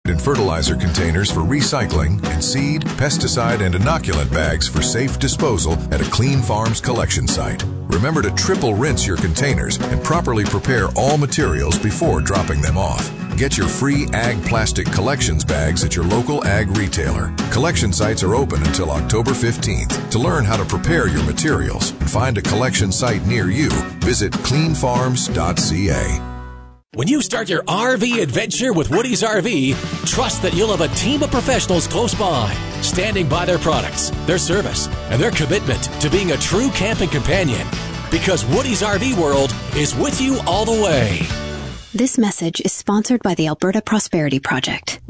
and fertilizer containers for recycling, and seed, pesticide, and inoculant bags for safe disposal at a Clean Farms collection site. Remember to triple rinse your containers and properly prepare all materials before dropping them off. Get your free Ag Plastic Collections bags at your local ag retailer. Collection sites are open until October 15th. To learn how to prepare your materials and find a collection site near you, visit cleanfarms.ca. When you start your RV adventure with Woody's RV, trust that you'll have a team of professionals close by, standing by their products, their service, and their commitment to being a true camping companion. Because Woody's RV World is with you all the way. This message is sponsored by the Alberta Prosperity Project.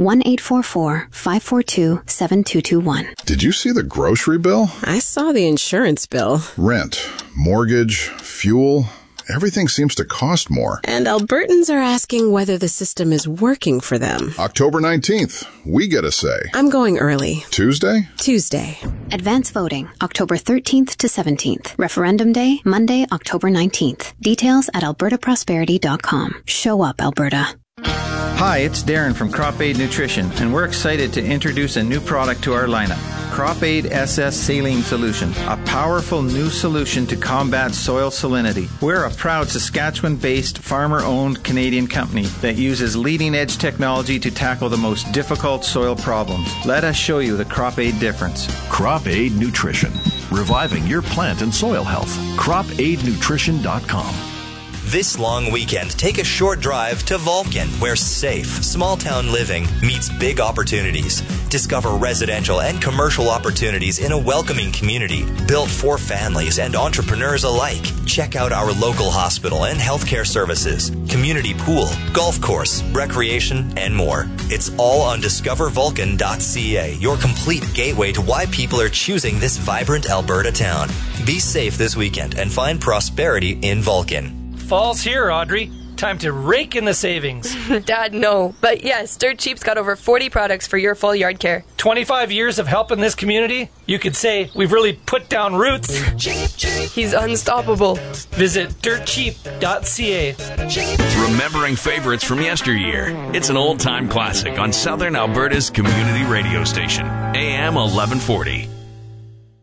1-844-542-7221. Did you see the grocery bill? I saw the insurance bill. Rent, mortgage, fuel. Everything seems to cost more. And Albertans are asking whether the system is working for them. October 19th. We get a say. I'm going early. Tuesday? Tuesday. Advance voting, October 13th to 17th. Referendum Day, Monday, October 19th. Details at albertaprosperity.com. Show up, Alberta. Hi, it's Darren from Crop Aid Nutrition, and we're excited to introduce a new product to our lineup. Crop Aid SS Saline Solution, a powerful new solution to combat soil salinity. We're a proud Saskatchewan-based, farmer-owned Canadian company that uses leading-edge technology to tackle the most difficult soil problems. Let us show you the Crop Aid difference. Crop Aid Nutrition, reviving your plant and soil health. CropAidNutrition.com. This long weekend, take a short drive to Vulcan, where safe, small-town living meets big opportunities. Discover residential and commercial opportunities in a welcoming community built for families and entrepreneurs alike. Check out our local hospital and healthcare services, community pool, golf course, recreation, and more. It's all on discovervulcan.ca, your complete gateway to why people are choosing this vibrant Alberta town. Be safe this weekend and find prosperity in Vulcan. Fall's here, Audrey. Time to rake in the savings. Dad, no. But yes, Dirt Cheap's got over 40 products for your full yard care. 25 years of helping this community? You could say we've really put down roots. He's unstoppable. Visit dirtcheap.ca. Remembering favorites from yesteryear. It's an old-time classic on Southern Alberta's community radio station, AM 1140.